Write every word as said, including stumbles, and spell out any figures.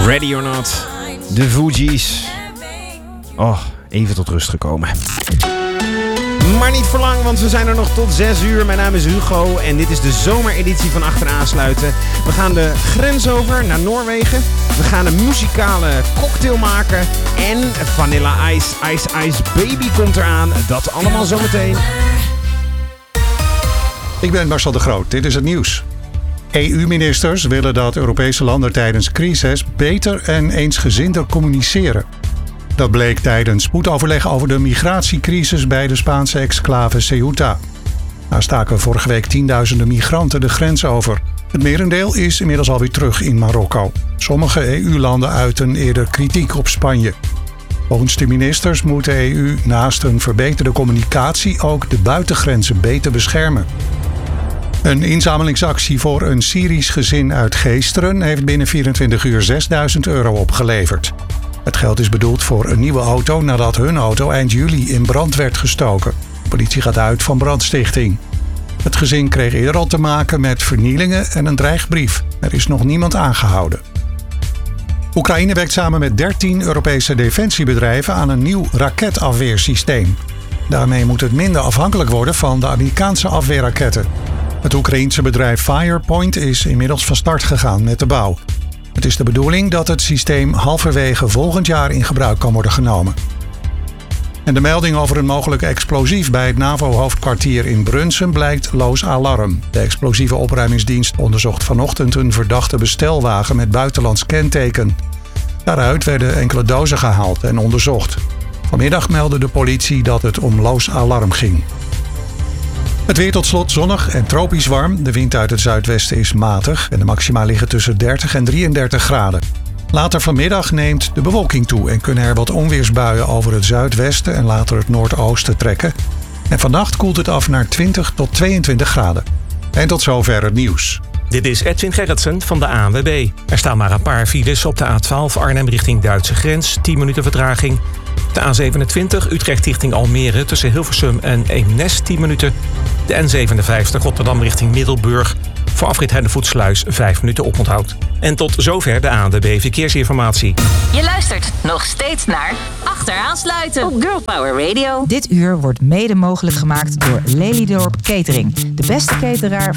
Ready or Not, de Fugees. Oh, even tot rust gekomen. Maar niet voor lang, want we zijn er nog tot zes uur. Mijn naam is Hugo en dit is de zomereditie van Achteraansluiten. We gaan de grens over naar Noorwegen. We gaan een muzikale cocktail maken. En Vanilla Ice, Ice Ice Baby komt eraan. Dat allemaal zometeen. Ik ben Marcel de Groot, dit is het nieuws. E U-ministers willen dat Europese landen tijdens crisis beter en eensgezinder communiceren. Dat bleek tijdens spoedoverleg over de migratiecrisis bij de Spaanse exclave Ceuta. Daar staken vorige week tienduizenden migranten de grens over. Het merendeel is inmiddels alweer terug in Marokko. Sommige E U-landen uiten eerder kritiek op Spanje. Volgens de ministers moet de E U naast een verbeterde communicatie ook de buitengrenzen beter beschermen. Een inzamelingsactie voor een Syrisch gezin uit Geesteren heeft binnen vierentwintig uur zesduizend euro opgeleverd. Het geld is bedoeld voor een nieuwe auto nadat hun auto eind juli in brand werd gestoken. De politie gaat uit van brandstichting. Het gezin kreeg eerder al te maken met vernielingen en een dreigbrief. Er is nog niemand aangehouden. Oekraïne werkt samen met dertien Europese defensiebedrijven aan een nieuw raketafweersysteem. Daarmee moet het minder afhankelijk worden van de Amerikaanse afweerraketten. Het Oekraïense bedrijf Firepoint is inmiddels van start gegaan met de bouw. Het is de bedoeling dat het systeem halverwege volgend jaar in gebruik kan worden genomen. En de melding over een mogelijk explosief bij het NAVO-hoofdkwartier in Brunssum blijkt loos alarm. De explosieve opruimingsdienst onderzocht vanochtend een verdachte bestelwagen met buitenlands kenteken. Daaruit werden enkele dozen gehaald en onderzocht. Vanmiddag meldde de politie dat het om loos alarm ging. Het weer tot slot zonnig en tropisch warm. De wind uit het zuidwesten is matig en de maxima liggen tussen dertig en drieëndertig graden. Later vanmiddag neemt de bewolking toe en kunnen er wat onweersbuien over het zuidwesten en later het noordoosten trekken. En vannacht koelt het af naar twintig tot tweeëntwintig graden. En tot zover het nieuws. Dit is Edwin Gerritsen van de A N W B. Er staan maar een paar files op de A twaalf Arnhem richting Duitse grens, tien minuten vertraging. De A zevenentwintig Utrecht richting Almere tussen Hilversum en Eemnes tien minuten. De N zevenenvijftig Rotterdam richting Middelburg. Voor afrit Heidevoetsluis vijf minuten oponthoud. En tot zover de A N W B Verkeersinformatie. Je luistert nog steeds naar Achteraansluiten op Girl Power Radio. Dit uur wordt mede mogelijk gemaakt door Lelydorp Catering. De beste cateraar